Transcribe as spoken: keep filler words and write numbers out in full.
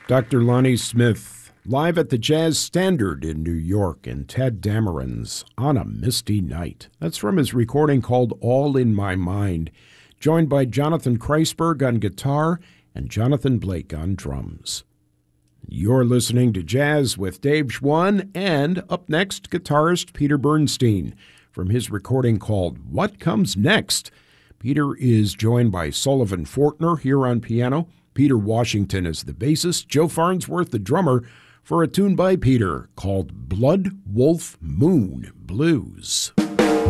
Doctor Lonnie Smith, live at the Jazz Standard in New York in Ted Dameron's On a Misty Night. That's from his recording called All in My Mind, joined by Jonathan Kreisberg on guitar and Jonathan Blake on drums. You're listening to Jazz with Dave Schwann, and up next, guitarist Peter Bernstein from his recording called What Comes Next. Peter is joined by Sullivan Fortner here on piano. Peter Washington is the bassist, Joe Farnsworth the drummer, for a tune by Peter called Blood Wolf Moon Blues.